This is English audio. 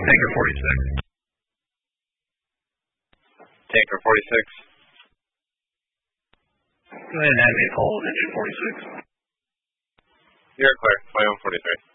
Tanker 46. Tanker 46. Go ahead and have me hold engine 46. You're clear. Flight 143.